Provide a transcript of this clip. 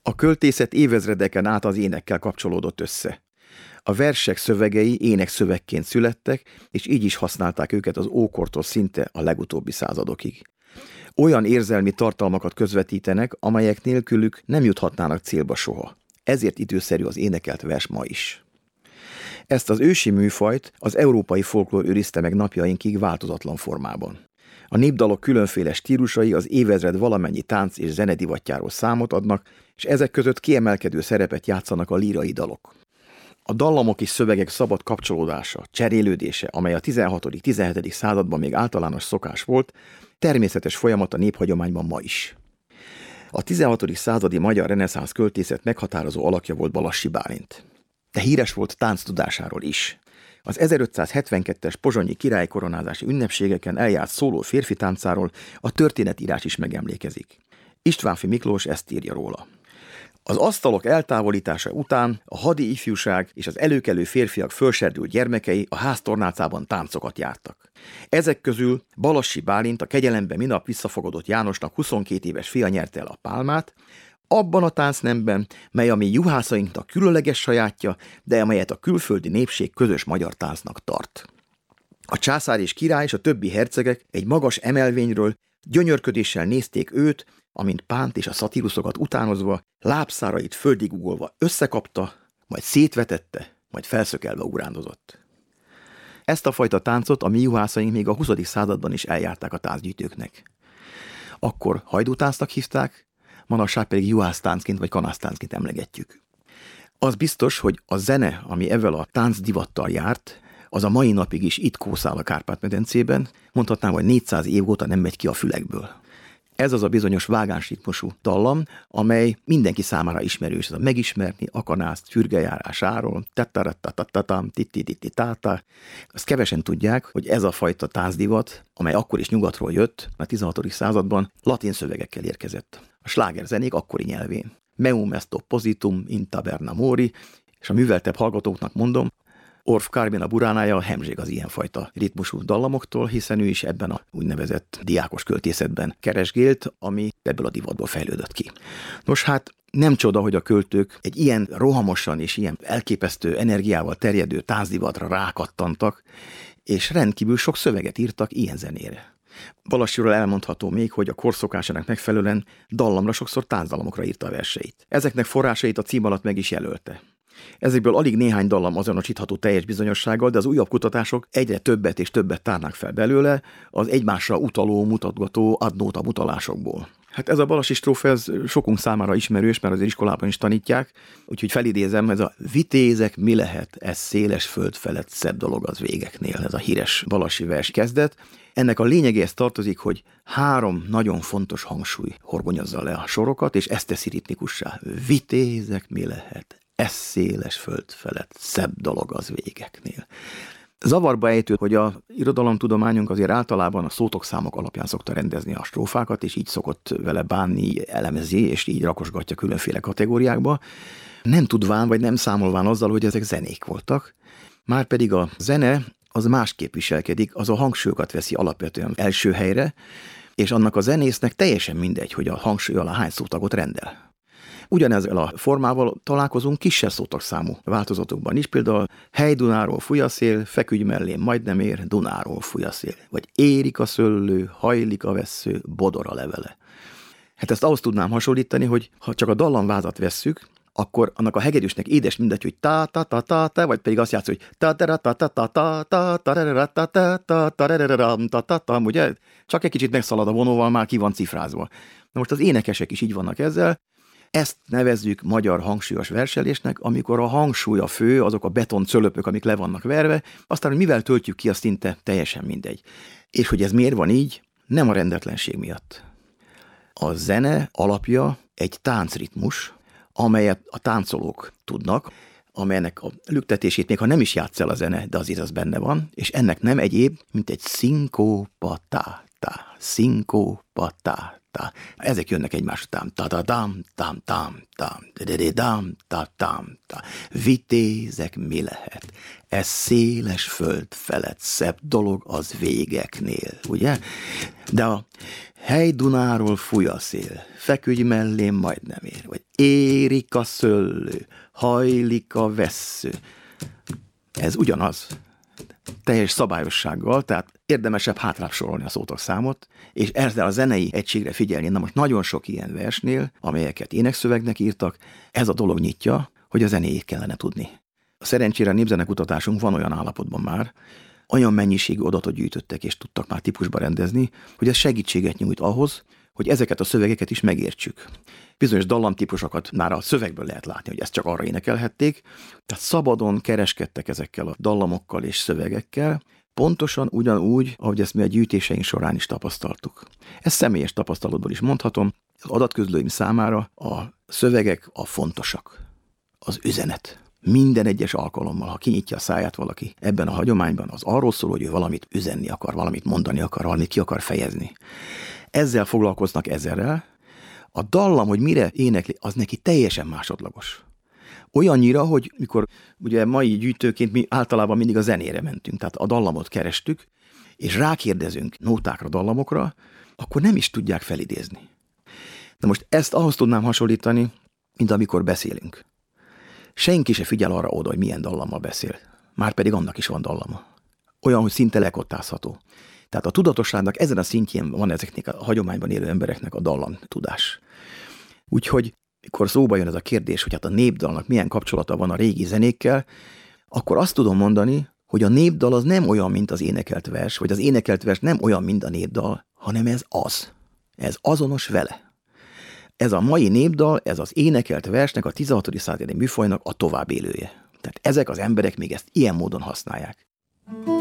A költészet évezredeken át az énekkel kapcsolódott össze. A versek szövegei énekszövegként születtek, és így is használták őket az ókortól szinte a legutóbbi századokig. Olyan érzelmi tartalmakat közvetítenek, amelyek nélkülük nem juthatnának célba soha. Ezért időszerű az énekelt vers ma is. Ezt az ősi műfajt az európai folklór őrizte meg napjainkig változatlan formában. A népdalok különféle stílusai az évezred valamennyi tánc és zenedivatjáról számot adnak, és ezek között kiemelkedő szerepet játszanak a lírai dalok. A dallamok és szövegek szabad kapcsolódása, cserélődése, amely a 16.-17. században még általános szokás volt, természetes folyamat a néphagyományban ma is. A 16. századi magyar reneszánsz költészet meghatározó alakja volt Balassi Bálint. De híres volt tánctudásáról is. Az 1572-es pozsonyi királykoronázási ünnepségeken eljárt szóló férfi táncáról a történetírás is megemlékezik. Istvánffy Miklós ezt írja róla. Az asztalok eltávolítása után a hadi ifjúság és az előkelő férfiak fölserdült gyermekei a háztornácában táncokat jártak. Ezek közül Balassi Bálint, a kegyelembe minap visszafogadott Jánosnak 22 éves fia nyerte el a pálmát, abban a táncnemben, mely a mi juhászainknak különleges sajátja, de amelyet a külföldi népség közös magyar táncnak tart. A császár és király és a többi hercegek egy magas emelvényről gyönyörködéssel nézték őt, amint Pánt és a szatíruszokat utánozva, lábszárait földig ugolva összekapta, majd szétvetette, majd felszökelve ugrándozott. Ezt a fajta táncot a mi juhászaink még a 20. században is eljárták a táncgyűjtőknek. Akkor hajdútáncnak hívták, manapság pedig juhásztáncként vagy kanásztáncként emlegetjük. Az biztos, hogy a zene, ami ezzel a táncdivattal járt, az a mai napig is itt kószál a Kárpát-medencében, mondhatnám, hogy 400 év óta nem megy ki a fülekből. Ez az a bizonyos vágánsritmusú dallam, amely mindenki számára ismerős. Ez a megismerni, akanászt, fürgejárásáról, tattarattatatam, tittitittáta. Azt kevesen tudják, hogy ez a fajta táncdivat, amely akkor is nyugatról jött, a 16. században latin szövegekkel érkezett. A slágerzenék akkori nyelvén. Meum est oppositum in taberna mori, és a műveltebb hallgatóknak mondom, Orff Kármina Buránája hemzség az ilyenfajta ritmusú dallamoktól, hiszen ő is ebben a úgynevezett diákos költészetben keresgélt, ami ebből a divatból fejlődött ki. Nos hát nem csoda, hogy a költők egy ilyen rohamosan és ilyen elképesztő energiával terjedő táncdivatra rákattantak, és rendkívül sok szöveget írtak ilyen zenére. Balassiról elmondható még, hogy a korszokásának megfelelően dallamra sokszor táncdallamokra írta a verseit. Ezeknek forrásait a cím alatt meg is jelölte. Ezekből alig néhány dallam azonosítható teljes bizonyossággal, de az újabb kutatások egyre többet és többet tárnak fel belőle az egymásra utaló, mutatgató adnóta mutalásokból. Hát ez a balassi strófa ez sokunk számára ismerős, mert az iskolában is tanítják, úgyhogy felidézem, ez a vitézek mi lehet, ez széles föld felett szebb dolog az végeknél, ez a híres balassi vers kezdet. Ennek a lényegéhez tartozik, hogy 3 nagyon fontos hangsúly horgonyozza le a sorokat, és ezt teszi ritmikussá. Vitézek mi lehet, ez széles föld felett szebb dolog az végeknél. Zavarba ejtő, hogy a irodalomtudományunk azért általában a szótokszámok alapján szokta rendezni a strófákat, és így szokott vele bánni, elemezi, és így rakosgatja különféle kategóriákba. Nem tudván, vagy nem számolván azzal, hogy ezek zenék voltak, márpedig a zene az másképp viselkedik, az a hangsúlyokat veszi alapvetően első helyre, és annak a zenésznek teljesen mindegy, hogy a hangsúly alá hány szótagot rendel. Ugyanezzel a formával találkozunk kisebb szótagszámú változatokban is, például hely Dunáról fúj a szél, feküdj mellém, majdnem ér, Dunáról fúj a szél, vagy érik a szőlő, hajlik a vessző, bodor a levele. Hát ezt ahhoz tudnám hasonlítani, hogy ha csak a dallamvázat vesszük, akkor annak a hegedűsnek édes mindegy, hogy ta-ta-ta-ta, vagy pedig azt játsz, hogy ta-ta-ra-ta-ta-ta-ta-ta-ra-ra-ra-ta-ta-ta-ta-ta-ta-ta, ugye? Csak egy kicsit megszalad a vonóval, már ki van cifrázva. Na most az énekesek is így vannak ezzel. Ezt nevezzük magyar hangsúlyos verselésnek, amikor a hangsúly a fő, azok a betoncölöpök, amik le vannak verve, aztán, hogy mivel töltjük ki, az szinte teljesen mindegy. És hogy ez miért van így? Nem a rendetlenség miatt. A zene alapja egy táncritmus, amelyet a táncolók tudnak, amelynek a lüktetését még ha nem is játsz el a zene, de azért az benne van, és ennek nem egyéb, mint egy szinkópatá. Szinkópatá. Ezek jönnek egymás után. Ta-da-dam, tam-tam, tam, de-de-de-dam, ta-tam, ta. Vitézek, mi lehet? Ez széles föld felett szebb dolog az végeknél, ugye? De a hely Dunáról fúj a szél, feküdj mellém, majd nem ér, vagy érik a szöllő, hajlik a vessző. Ez ugyanaz. Teljes szabályossággal, tehát érdemesebb hátrább sorolni a szótagszámot, és ezzel a zenei egységre figyelni. Na most nagyon sok ilyen versnél, amelyeket énekszövegnek írtak, ez a dolog nyitja, hogy a zenéjét kellene tudni. Szerencsére a népzenekutatásunk van olyan állapotban már, olyan mennyiségű adatot gyűjtöttek és tudtak már típusba rendezni, hogy ez segítséget nyújt ahhoz, hogy ezeket a szövegeket is megértsük. Bizonyos dallamtípusokat már a szövegből lehet látni, hogy ezt csak arra énekelhették, tehát szabadon kereskedtek ezekkel a dallamokkal és szövegekkel, pontosan ugyanúgy, ahogy ezt mi a gyűjtéseink során is tapasztaltuk. Ezt személyes tapasztalatból is mondhatom, az adatközlőim számára a szövegek a fontosak, az üzenet. Minden egyes alkalommal, ha kinyitja a száját valaki ebben a hagyományban, az arról szól, hogy ő valamit üzenni akar, valamit mondani akar, valamit ki akar fejezni. Ezzel foglalkoznak ezerrel. A dallam, hogy mire énekli, az neki teljesen másodlagos. Olyannyira, hogy mikor ugye mai gyűjtőként mi általában mindig a zenére mentünk, tehát a dallamot kerestük, és rákérdezünk nótákra, dallamokra, akkor nem is tudják felidézni. Na most ezt ahhoz tudnám hasonlítani, mint amikor beszélünk. Senki se figyel arra oda, hogy milyen dallammal beszél. Márpedig annak is van dallama. Olyan, hogy szinte lekottázható. Tehát a tudatosságnak ezen a szintjén van ezeknek a hagyományban élő embereknek a dallam tudás. Úgyhogy, mikor szóba jön ez a kérdés, hogy hát a népdalnak milyen kapcsolata van a régi zenékkel, akkor azt tudom mondani, hogy a népdal az nem olyan, mint az énekelt vers, vagy az énekelt vers nem olyan, mint a népdal, hanem ez az. Ez azonos vele. Ez a mai népdal, ez az énekelt versnek, a 16. századi műfajnak a továbbélője. Tehát ezek az emberek még ezt ilyen módon használják.